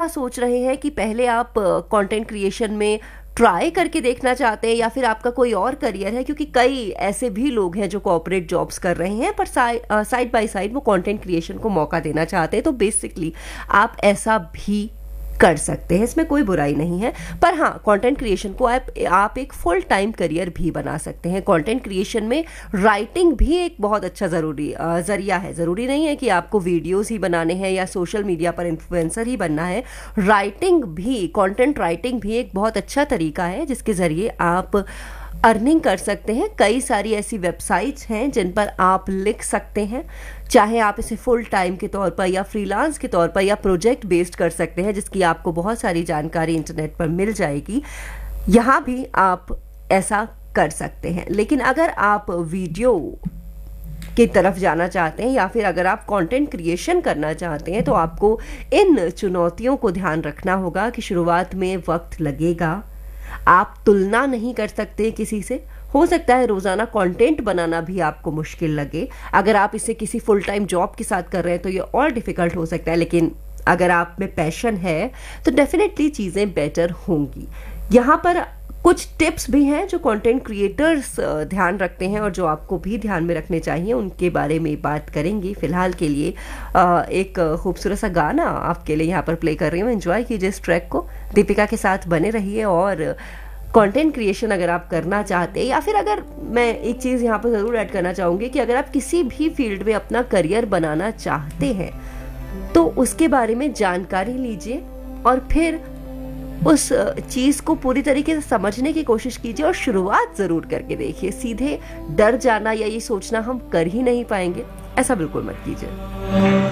सोच रहे हैं कि पहले आप कंटेंट क्रिएशन में ट्राई करके देखना चाहते हैं या फिर आपका कोई और करियर है, क्योंकि कई ऐसे भी लोग हैं जो कॉर्पोरेट जॉब्स कर रहे हैं पर साइड बाय साइड वो कंटेंट क्रिएशन को मौका देना चाहते हैं, तो बेसिकली आप ऐसा भी कर सकते हैं, इसमें कोई बुराई नहीं है। पर हाँ, कंटेंट क्रिएशन को आप एक फुल टाइम करियर भी बना सकते हैं। कंटेंट क्रिएशन में राइटिंग भी एक बहुत अच्छा जरिया है। ज़रूरी नहीं है कि आपको वीडियोस ही बनाने हैं या सोशल मीडिया पर इन्फ्लुएंसर ही बनना है। राइटिंग भी, कंटेंट राइटिंग भी एक बहुत अच्छा तरीका है जिसके ज़रिए आप अर्निंग कर सकते हैं। कई सारी ऐसी वेबसाइट्स हैं जिन पर आप लिख सकते हैं, चाहे आप इसे फुल टाइम के तौर पर या फ्रीलांस के तौर पर या प्रोजेक्ट बेस्ड कर सकते हैं, जिसकी आपको बहुत सारी जानकारी इंटरनेट पर मिल जाएगी। यहाँ भी आप ऐसा कर सकते हैं। लेकिन अगर आप वीडियो की तरफ जाना चाहते हैं या फिर अगर आप कंटेंट क्रिएशन करना चाहते हैं, तो आपको इन चुनौतियों को ध्यान रखना होगा कि शुरुआत में वक्त लगेगा, आप तुलना नहीं कर सकते किसी से। हो सकता है रोजाना कंटेंट बनाना भी आपको मुश्किल लगे। अगर आप इसे किसी फुल टाइम जॉब के साथ कर रहे हैं तो ये और डिफिकल्ट हो सकता है, लेकिन अगर आप में पैशन है तो डेफिनेटली चीज़ें बेटर होंगी। यहाँ पर कुछ टिप्स भी हैं जो कंटेंट क्रिएटर्स ध्यान रखते हैं और जो आपको भी ध्यान में रखने चाहिए, उनके बारे में बात करेंगे। फिलहाल के लिए एक खूबसूरत सा गाना आपके लिए यहाँ पर प्ले कर रही हूँ, एंजॉय कीजिए इस ट्रैक को। दीपिका के साथ बने रहिए। और कंटेंट क्रिएशन अगर आप करना चाहते हैं या फिर अगर मैं एक चीज़ यहाँ पर ज़रूर ऐड करना चाहूँगी कि अगर आप किसी भी फील्ड में अपना करियर बनाना चाहते हैं तो उसके बारे में जानकारी लीजिए और फिर उस चीज़ को पूरी तरीके से समझने की कोशिश कीजिए और शुरुआत ज़रूर करके देखिए। सीधे डर जाना या ये सोचना हम कर ही नहीं पाएंगे, ऐसा बिल्कुल मत कीजिए।